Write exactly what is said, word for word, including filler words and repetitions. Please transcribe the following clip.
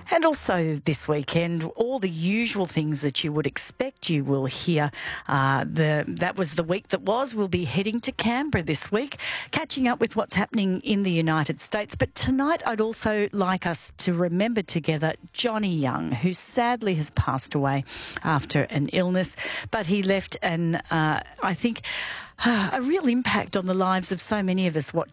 And also this weekend, all the usual things that you would expect you will hear. Uh, the that was the week that was. We'll be heading to Canberra this week, catching up with what's happening in the United States. But tonight I'd also like us to remember together Johnny Young, who sadly has passed away after an illness. But he left an, uh, I think, a real impact on the lives of so many of us watching